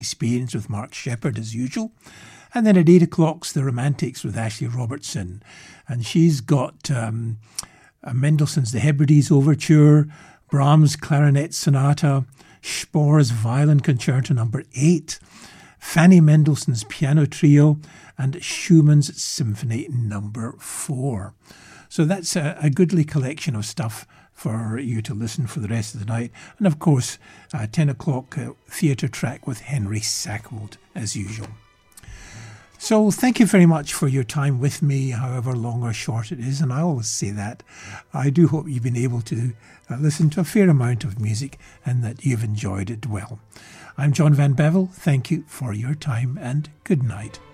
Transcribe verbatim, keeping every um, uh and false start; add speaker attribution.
Speaker 1: Experience with Mark Sheppard as usual. And then at eight o'clock's The Romantics with Ashley Robertson. And she's got um, Mendelssohn's The Hebrides Overture, Brahms' Clarinet Sonata, Spohr's Violin Concerto number eight, Fanny Mendelssohn's Piano Trio, and Schumann's Symphony number four. So that's a, a goodly collection of stuff for you to listen for the rest of the night. And of course, uh, ten o'clock uh, theatre track with Henry Sackwold, as usual. So thank you very much for your time with me, however long or short it is. And I always say that. I do hope you've been able to uh, listen to a fair amount of music and that you've enjoyed it well. I'm John Van Bevel. Thank you for your time and good night.